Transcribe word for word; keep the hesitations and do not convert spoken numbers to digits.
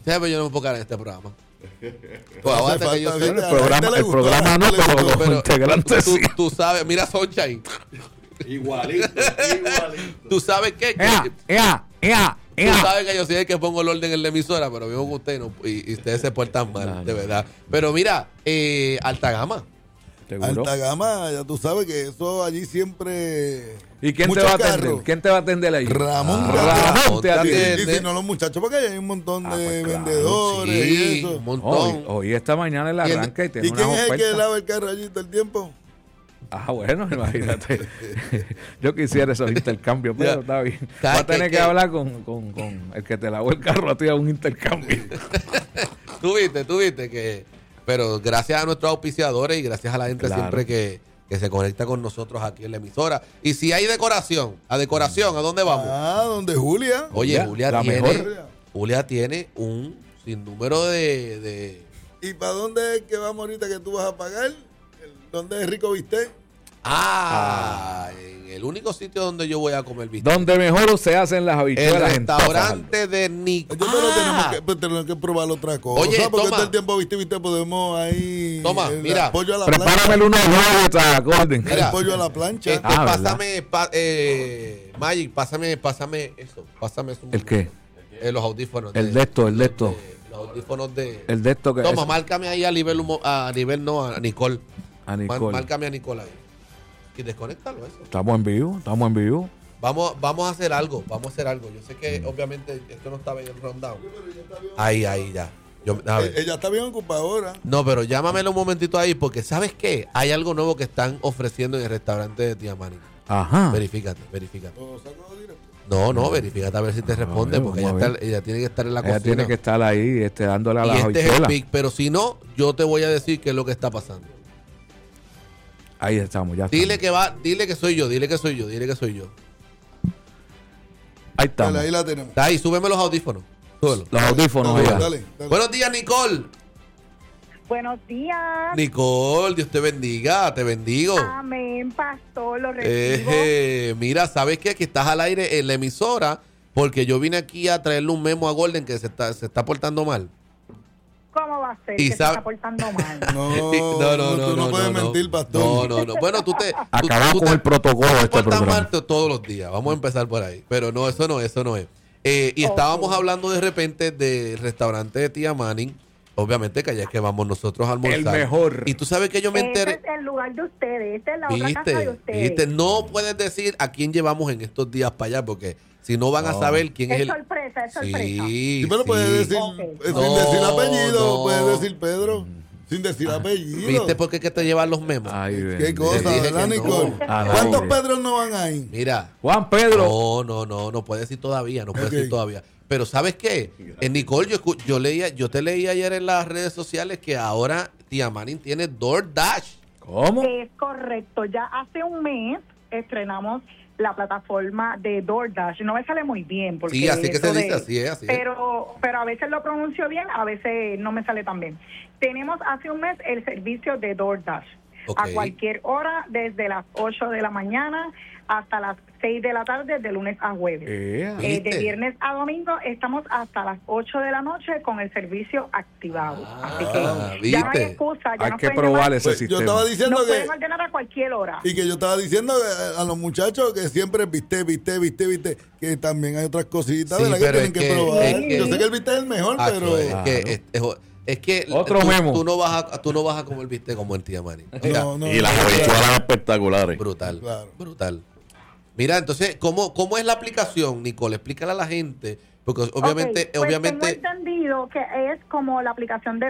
Siempre yo no me puedo quedar en este programa. Pues No hace que yo falta, sé- el a la programa- gente le el gustó, programa a la no, gente le pero- gustó. Pero integrantes, tú, sí. tú sabes, mira Sunshine. Igualito, igualito. ¿Tú sabes qué? Que- ea, ea, ea, Tú ea. sabes que yo soy el que pongo el orden en la emisora, pero vivo con usted no, y, y ustedes se portan mal, de verdad. Pero mira, eh, alta gama. ¿Seguro? Alta gama, ya tú sabes que eso allí siempre. ¿Y quién te muchos va a atender? carros. ¿Quién te va a atender ahí? Ramón Ramón Ramón te te Y, atiende. y si no, los muchachos, porque ahí hay un montón Ah, de pues claro, vendedores y Sí, eso. un Hoy, montón. hoy esta mañana el ¿Quién- arranque y tiene ¿Y quién unas es el que ofertas. lava el carro allí todo el tiempo? Ah, bueno, imagínate. Yo quisiera esos intercambios, pero Ya. está bien. Cada Va a tener que- que, que- hablar con, con, con el que te lavó el carro a ti a un intercambio. Tú viste, tú viste que... Pero gracias a nuestros auspiciadores y gracias a la gente Claro. siempre que, que se conecta con nosotros aquí en la emisora. Y si hay decoración, a decoración, ¿a dónde vamos? Ah, donde Julia. Oye, ya, Julia la tiene, mejor. Julia tiene un sinnúmero de... de ¿Y para dónde es que vamos ahorita que tú vas a pagar? El- ¿Dónde es Rico Viste? ah, en el único sitio donde yo voy a comer bistec. Donde mejor se hacen las El habichuelas en restaurante de Nico. Yo pero Ah. tenemos que, pues, tenemos que probar otra cosa. Oye, porque toma. todo el tiempo, viste, viste, podemos ahí. Toma, el mira. pollo a la Prepárame plancha. el uno de Gordon. Mira. El pollo a la plancha. Este, Ah, ¿verdad? pásame, pa- eh, Magic, pásame, pásame eso. Pásame eso. ¿El qué? Eh, los audífonos. El de esto, el de esto. Los audífonos de... El de esto que Toma, es- márcame ahí a nivel, humo- a nivel no, a Nicole. a Mar- Nicole. márcame a Nicole ahí. Y desconéctalo eso. Estamos en vivo, estamos en vivo. Vamos, vamos a hacer algo, vamos a hacer algo. Yo sé que obviamente esto no estaba en el rundown. Ahí, ahí, ya. Yo, a ver. Eh, Ella está bien ocupada ahora. No, pero llámamelo un momentito ahí porque ¿sabes qué? Hay algo nuevo que están ofreciendo en el restaurante de Tía Mani. Ajá. Verifícate, verifícate. Lo saco directo. No, no, verifícate a ver si te responde ver, porque ella, vamos a está- ella tiene que estar en la Ella cocina. tiene que estar ahí este, dándole a y las este es el habichuelas. pic, pero si no, yo te voy a decir qué es lo que está pasando. Ahí estamos, ya Dile estamos. que va, dile que soy yo, dile que soy yo, dile que soy yo. Ahí estamos. Dale, ahí la tenemos. Está ahí, súbeme los audífonos. Súbelo. Los audífonos Dale, allá. dale, dale. Buenos días, Nicole. Buenos días. Nicole, Dios te bendiga, te bendigo. Amén, pastor, lo recibo. Eh, mira, ¿sabes qué? Que estás al aire en la emisora porque yo vine aquí a traerle un memo a Golden que se está, se está portando mal. ¿Cómo va a ser Y que sabe- se está portando mal? No, no, no, no, tú no, puedes mentir, pastor. No, no, no. Bueno, tú te... tú- Acabar tú con te- el protocolo de tú este portas programa. mal to- todos los días. Vamos a empezar por ahí. Pero no, eso no, eso no es. Eh, y estábamos Ok. hablando de repente del restaurante de Tía Manning. Obviamente que allá es que vamos nosotros a almorzar. El mejor. Y tú sabes que yo me Ese enteré... es el lugar de ustedes, esta es la otra casa de ¿Viste? ustedes. ¿Viste? No puedes decir a quién llevamos en estos días para allá porque si no van a No. saber quién es, Es el... sorpresa, es sorpresa. Sí, Sí, pero puedes sí. decir, Ok. eh, sin No, decir apellido, no. puedes decir Pedro, sin decir apellido. ¿Viste por qué que te llevan los memos? Ay, Qué bendito. cosa, Te dije ¿verdad, que no. Nicole? Al ¿Cuántos aire. Pedros no van ahí? Mira, Juan Pedro. no, no, no, no puedes decir todavía, no puedes Ok. decir todavía. Pero ¿sabes qué? En Nicole, yo, escu- yo leía, yo te leí ayer en las redes sociales que ahora Tía Manning tiene DoorDash. ¿Cómo? Es correcto, ya hace un mes estrenamos la plataforma de DoorDash. No me sale muy bien porque Sí, así que eso se de- dice, así es, así es. pero, pero a veces lo pronuncio bien, a veces no me sale tan bien. Tenemos hace un mes el servicio de DoorDash. Ok. A cualquier hora, desde las ocho de la mañana hasta las seis de la tarde, de lunes a jueves. Ea. Eh, ¿Viste? de viernes a domingo estamos hasta las ocho de la noche con el servicio activado. Ah, Así que ya no hay ¿viste? excusa. Ya Hay nos que pueden probar llamar- ese Pues, yo sistema. estaba diciendo Nos que... pueden ordenar a cualquier hora. Y que yo estaba diciendo que a los muchachos que siempre viste, viste, viste, viste, que también hay otras cositas, Sí, ¿verdad? Que pero tienen es que, que- probar. es que- Yo sé que el viste es el mejor, Acho, pero... es Claro. que, es, es- es que Otro tú, memo. tú no vas a, tú no vas a comer viste como el Tía Manning. O sea, No, no, Y las no, habichuelas espectaculares. brutal, Claro. brutal. Mira, entonces, ¿cómo, ¿cómo es la aplicación, Nicole? Explícale a la gente, porque obviamente, Ok, pues obviamente... tengo entendido que es como la aplicación de